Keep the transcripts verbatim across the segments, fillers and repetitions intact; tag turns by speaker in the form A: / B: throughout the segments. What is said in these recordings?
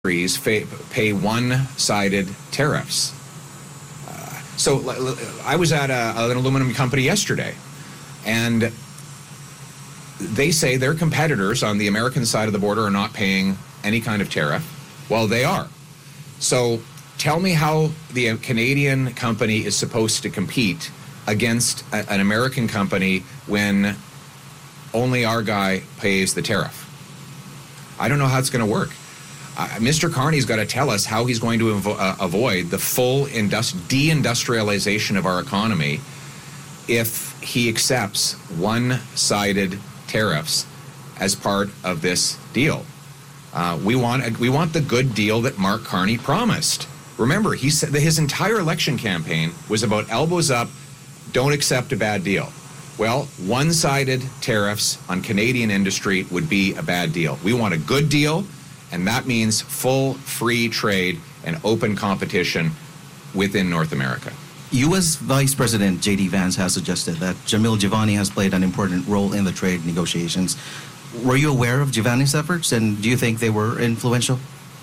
A: countries pay one-sided tariffs. Uh, so I was at a, an aluminum company yesterday, and they say their competitors on the American side of the border are not paying any kind of tariff. Well, they are. So tell me how the Canadian company is supposed to compete against a, an American company when only our guy pays the tariff. I don't know how it's going to work. Uh, Mister Carney's got to tell us how he's going to avo- uh, avoid the full industri- deindustrialization of our economy if he accepts one-sided tariffs as part of this deal. Uh, we want we want the good deal that Mark Carney promised. Remember, he said that his entire election campaign was about elbows up, don't accept a bad deal. Well, one-sided tariffs on Canadian industry would be a bad deal. We want a good deal, and that means full free trade and open competition within North America.
B: U S Vice President J D Vance has suggested that Jamil Jivani has played an important role in the trade negotiations. Were you aware of Jivani's efforts, and do you think they were influential?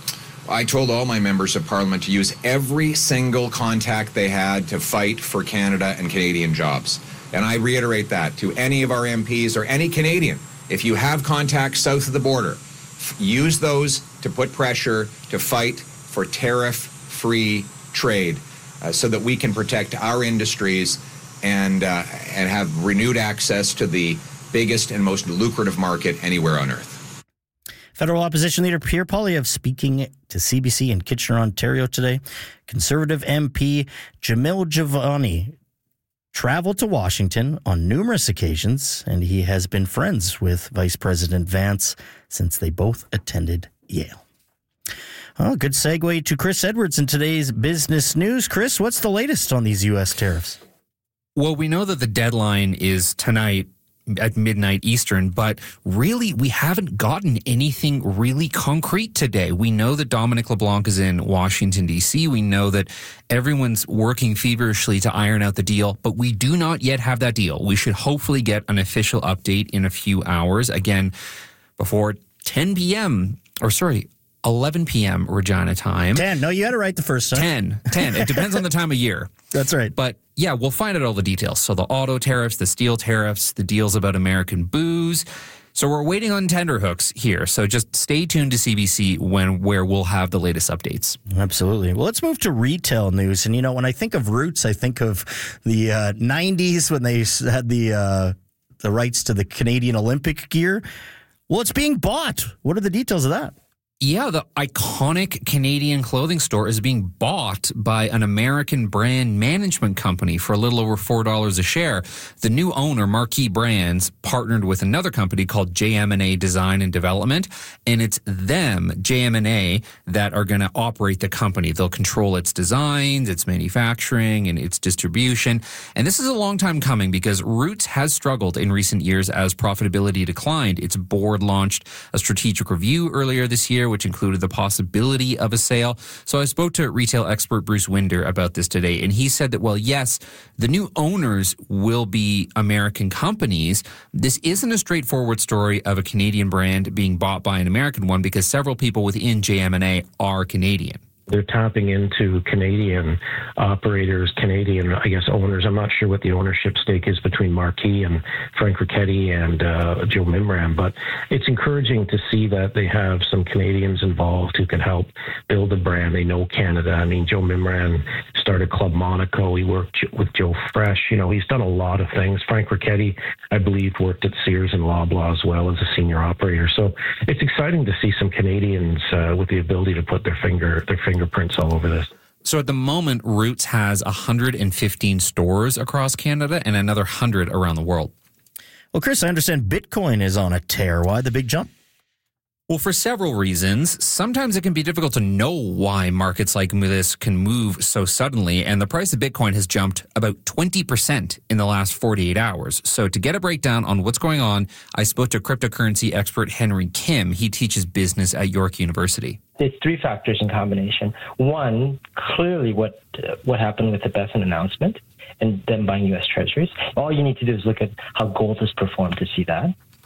A: I told all my members of Parliament to use every single contact they had to fight for Canada and Canadian jobs. And I reiterate that to any of our M Ps or any Canadian. If you have contacts south of the border, f- use those to put pressure to fight for tariff-free trade uh, so that we can protect our industries and uh, and have renewed access to the biggest and most lucrative market anywhere on earth.
C: Federal opposition leader Pierre Poilievre speaking to C B C in Kitchener, Ontario today. Conservative M P Jamil Jivani traveled to Washington on numerous occasions, and he has been friends with Vice President Vance since they both attended Yale. Well, good segue to Chris Edwards in today's business news. Chris, what's the latest on these U S tariffs?
D: Well, we know that the deadline is tonight at midnight Eastern, but really we haven't gotten anything really concrete today. We know that Dominic LeBlanc is in Washington, D C. We know that everyone's working feverishly to iron out the deal, but we do not yet have that deal. We should hopefully get an official update in a few hours. Again, before ten p.m. or sorry, eleven p.m. Regina time.
C: ten. No, you had it right the first time.
D: ten. ten. It depends on the time of year.
C: That's right.
D: But yeah, we'll find out all the details. So the auto tariffs, the steel tariffs, the deals about American booze. So we're waiting on tenterhooks here. So just stay tuned to C B C when where we'll have the latest updates.
C: Absolutely. Well, let's move to retail news. And, you know, when I think of Roots, I think of the uh, nineties when they had the uh, the rights to the Canadian Olympic gear. Well, it's being bought. What are the details of that?
D: Yeah, the iconic Canadian clothing store is being bought by an American brand management company for a little over four dollars a share. The new owner, Marquee Brands, partnered with another company called J M and A Design and Development, and it's them, J M and A, that are going to operate the company. They'll control its designs, its manufacturing, and its distribution. And this is a long time coming because Roots has struggled in recent years as profitability declined. Its board launched a strategic review earlier this year, which included the possibility of a sale. So I spoke to retail expert Bruce Winder about this today, and he said that, well, yes, the new owners will be American companies. This isn't a straightforward story of a Canadian brand being bought by an American one because several people within J M and A are Canadian.
E: They're tapping into Canadian operators, Canadian, I guess, owners. I'm not sure what the ownership stake is between Marquee and Frank Richetti and uh, Joe Mimram, but it's encouraging to see that they have some Canadians involved who can help build a brand. They know Canada. I mean, Joe Mimram started Club Monaco. He worked with Joe Fresh. You know, he's done a lot of things. Frank Richetti, I believe, worked at Sears and Loblaw as well as a senior operator. So it's exciting to see some Canadians uh, with the ability to put their finger, their finger fingerprints all over this.
D: So at the moment, Roots has one hundred fifteen stores across Canada and another one hundred around the world.
C: Well, Chris, I understand Bitcoin is on a tear. Why the big jump?
D: Well, for several reasons. Sometimes it can be difficult to know why markets like this can move so suddenly, and the price of Bitcoin has jumped about twenty percent in the last forty-eight hours. So to get a breakdown on what's going on, I spoke to cryptocurrency expert Henry Kim. He teaches business at York University.
F: It's three factors in combination. One, clearly what uh, what happened with the B E F I N announcement and them buying U S Treasuries. All you need to do is look at how gold has performed to see that.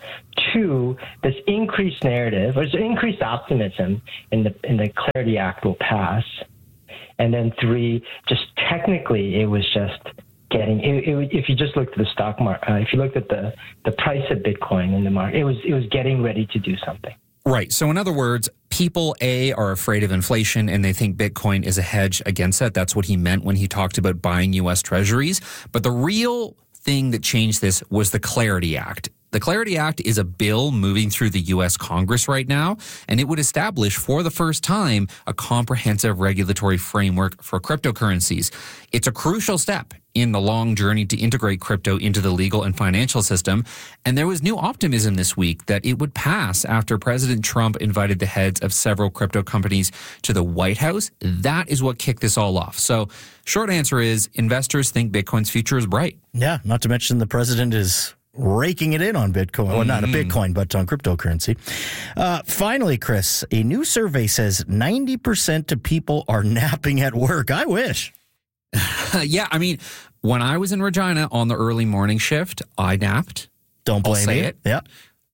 F: Two, this increased narrative, or this increased optimism in the in the Clarity Act will pass. And then three, just technically, it was just getting. It, it, if you just looked at the stock market, uh, if you looked at the the price of Bitcoin in the market, it was it was getting ready to do something.
D: Right. So in other words, people, A, are afraid of inflation and they think Bitcoin is a hedge against that. That's what he meant when he talked about buying U S treasuries. But the real thing that changed this was the Clarity Act. The Clarity Act is a bill moving through the U S Congress right now, and it would establish for the first time a comprehensive regulatory framework for cryptocurrencies. It's a crucial step in the long journey to integrate crypto into the legal and financial system, and there was new optimism this week that it would pass after President Trump invited the heads of several crypto companies to the White House. That is what kicked this all off. So, short answer is investors think Bitcoin's future is bright.
C: Yeah, not to mention the president is raking it in on Bitcoin. Well, not a Bitcoin, but on cryptocurrency. Uh, finally, Chris, a new survey says ninety percent of people are napping at work. I wish.
D: Yeah, I mean, when I was in Regina on the early morning shift, I napped.
C: Don't blame
D: I'll say
C: me.
D: it.
C: Yeah.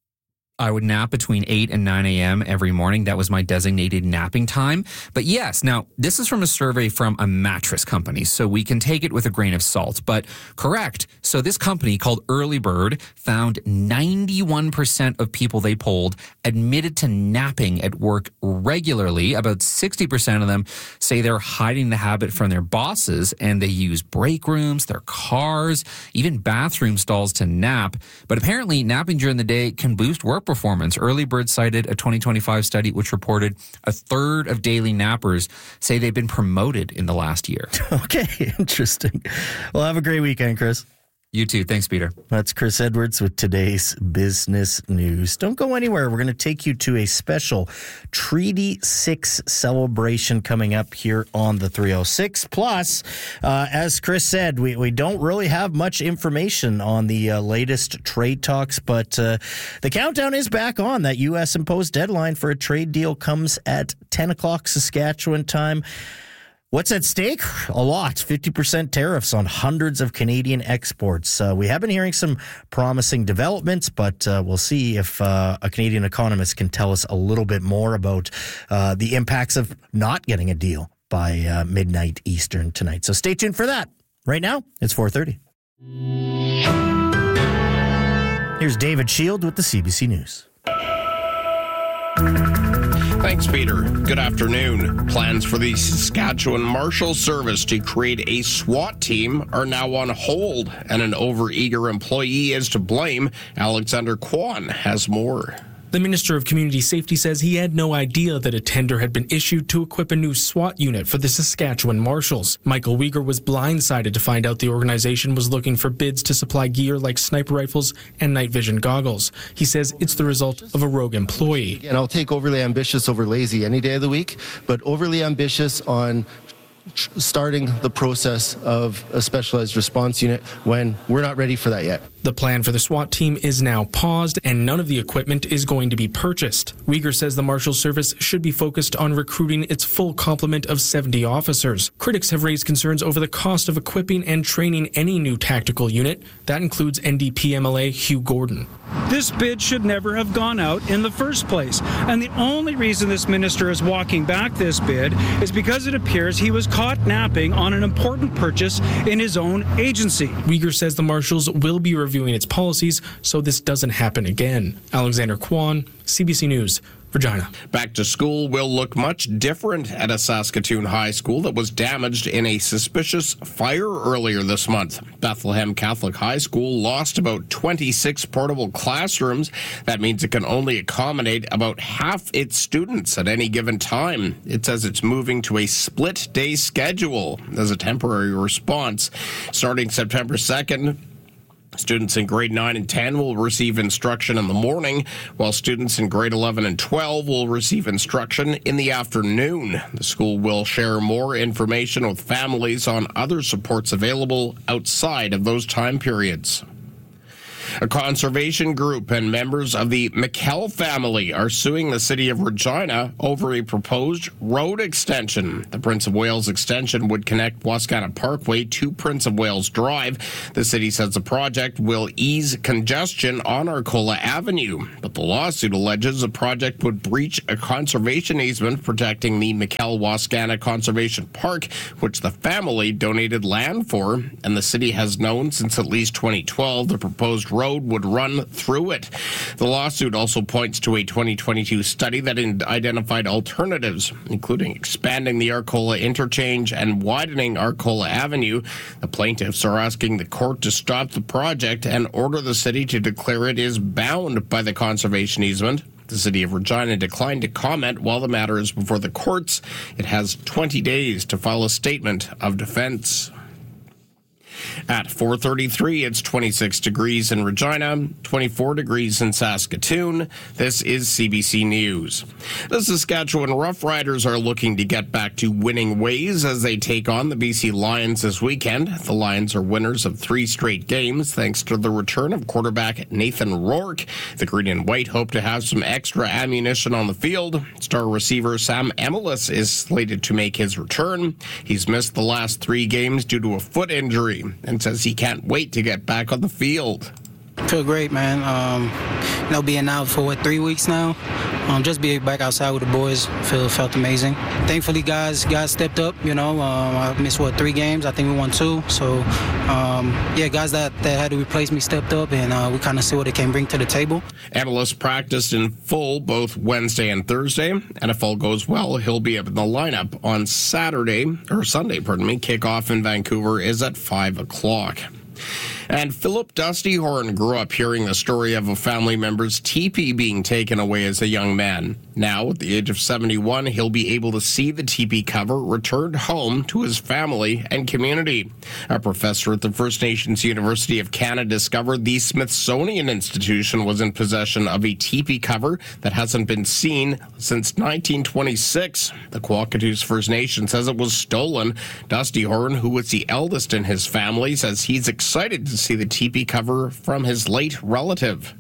D: I would nap between eight and nine a.m. every morning. That was my designated napping time. But yes, now this is from a survey from a mattress company, so we can take it with a grain of salt. But correct. So this company called Early Bird found ninety-one percent of people they polled admitted to napping at work regularly. About sixty percent of them say they're hiding the habit from their bosses, and they use break rooms, their cars, even bathroom stalls to nap. But apparently napping during the day can boost work performance. Early Bird cited a twenty twenty-five study which reported a third of daily nappers say they've been promoted in the last year.
C: Okay, interesting. Well, have a great weekend, Chris.
D: You too. Thanks, Peter.
C: That's Chris Edwards with today's business news. Don't go anywhere. We're going to take you to a special Treaty six celebration coming up here on the three oh six. Plus, uh, as Chris said, we, we don't really have much information on the uh, latest trade talks, but uh, the countdown is back on. That U S imposed deadline for a trade deal comes at ten o'clock Saskatchewan time. What's at stake? A lot. fifty percent tariffs on hundreds of Canadian exports. Uh, we have been hearing some promising developments, but uh, we'll see if uh, a Canadian economist can tell us a little bit more about uh, the impacts of not getting a deal by uh, midnight Eastern tonight. So stay tuned for that. Right now, it's four thirty. Here's David Shield with the C B C News.
G: Thanks, Peter. Good afternoon. Plans for the Saskatchewan Marshal Service to create a SWAT team are now on hold, and an overeager employee is to blame. Alexander Kwan has more.
H: The Minister of Community Safety says he had no idea that a tender had been issued to equip a new SWAT unit for the Saskatchewan Marshals. Michael Uyghur was blindsided to find out the organization was looking for bids to supply gear like sniper rifles and night vision goggles. He says it's the result of a rogue employee.
I: And I'll take overly ambitious over lazy any day of the week, but overly ambitious on starting the process of a specialized response unit when we're not ready for that yet.
H: The plan for the SWAT team is now paused, and none of the equipment is going to be purchased. Uyghur says the Marshal Service should be focused on recruiting its full complement of seventy officers. Critics have raised concerns over the cost of equipping and training any new tactical unit. That includes N D P M L A Hugh Gordon.
J: This bid should never have gone out in the first place. And the only reason this minister is walking back this bid is because it appears he was caught napping on an important purchase in his own agency.
H: Uyghur says the Marshals will be reviewing its policies so this doesn't happen again. Alexander Kwan, C B C News, Regina.
G: Back to school will look much different at a Saskatoon high school that was damaged in a suspicious fire earlier this month. Bethlehem Catholic High School lost about twenty-six portable classrooms. That means it can only accommodate about half its students at any given time. It says it's moving to a split day schedule as a temporary response. Starting September second, students in grade nine and ten will receive instruction in the morning, while students in grade eleven and twelve will receive instruction in the afternoon. The school will share more information with families on other supports available outside of those time periods. A conservation group and members of the McKell family are suing the city of Regina over a proposed road extension. The Prince of Wales extension would connect Wascana Parkway to Prince of Wales Drive. The city says the project will ease congestion on Arcola Avenue, but the lawsuit alleges the project would breach a conservation easement protecting the McKell-Wascana Conservation Park, which the family donated land for, and the city has known since at least twenty twelve the proposed road would run through it. The lawsuit also points to a twenty twenty-two study that identified alternatives, including expanding the Arcola interchange and widening Arcola Avenue. The plaintiffs are asking the court to stop the project and order the city to declare it is bound by the conservation easement. The city of Regina declined to comment while the matter is before the courts. It has twenty days to file a statement of defense. At four thirty-three, it's twenty-six degrees in Regina, twenty-four degrees in Saskatoon. This is C B C News. The Saskatchewan Roughriders are looking to get back to winning ways as they take on the B C Lions this weekend. The Lions are winners of three straight games thanks to the return of quarterback Nathan Rourke. The Green and White hope to have some extra ammunition on the field. Star receiver Sam Emilus is slated to make his return. He's missed the last three games due to a foot injury and says he can't wait to get back on the field.
K: Feel great, man. Um, you know, being out for what three weeks now, um, just being back outside with the boys, feel felt amazing. Thankfully, guys, guys stepped up. You know, um, I missed what three games. I think we won two. So, um, yeah, guys that, that had to replace me stepped up, and uh, we kind of see what they can bring to the table.
G: Emilus practiced in full both Wednesday and Thursday, and if all goes well, he'll be up in the lineup on Saturday or Sunday. Pardon me. Kickoff in Vancouver is at five o'clock. And Philip Dusty Horn grew up hearing the story of a family member's teepee being taken away as a young man. Now, at the age of seventy-one, he'll be able to see the teepee cover returned home to his family and community. A professor at the First Nations University of Canada discovered the Smithsonian Institution was in possession of a teepee cover that hasn't been seen since nineteen twenty-six. The Kwakatoos First Nation says it was stolen. Dusty Horn, who was the eldest in his family, says he's excited to see the teepee cover from his late relative.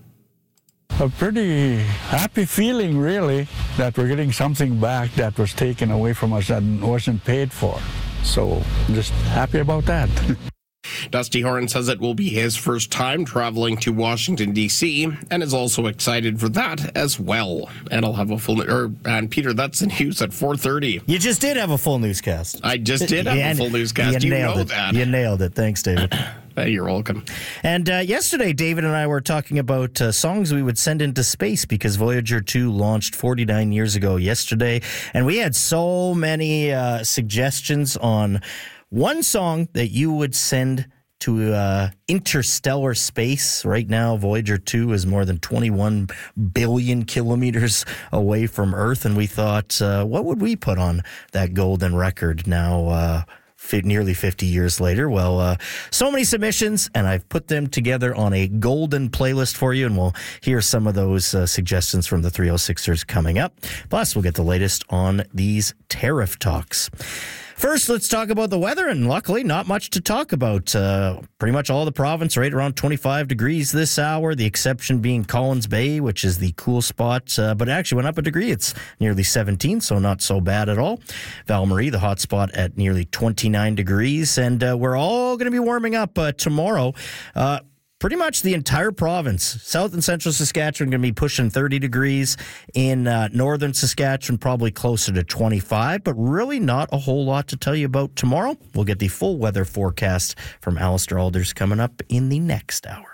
L: A pretty happy feeling, really, that we're getting something back that was taken away from us and wasn't paid for. So just happy about that.
G: Dusty Horn says it will be his first time traveling to Washington, D C, and is also excited for that as well. And I'll have a full... Or, and Peter, that's the news at four thirty.
C: You just did have a full newscast.
G: I just did have
C: yeah,
G: a full newscast.
C: You,
G: you
C: nailed
G: know
C: it.
G: that.
C: You nailed it. Thanks, David.
G: You're welcome.
C: And uh, yesterday, David and I were talking about uh, songs we would send into space because Voyager two launched forty-nine years ago yesterday. And we had so many uh, suggestions on one song that you would send to uh, interstellar space. Right now, Voyager two is more than twenty-one billion kilometers away from Earth. And we thought, uh, what would we put on that golden record now, uh, nearly fifty years later? Well, uh, so many submissions, and I've put them together on a golden playlist for you, and we'll hear some of those uh, suggestions from the three oh sixers coming up. Plus, we'll get the latest on these tariff talks. First, let's talk about the weather, and luckily, not much to talk about. Uh, pretty much all the province right around twenty-five degrees this hour, the exception being Collins Bay, which is the cool spot, uh, but it actually went up a degree. It's nearly seventeen, so not so bad at all. Val-Marie, the hot spot at nearly twenty-nine degrees, and uh, we're all going to be warming up uh, tomorrow. Uh, Pretty much the entire province. South and central Saskatchewan going to be pushing thirty degrees. In uh, northern Saskatchewan, probably closer to twenty-five, but really not a whole lot to tell you about tomorrow. We'll get the full weather forecast from Alistair Alders coming up in the next hour.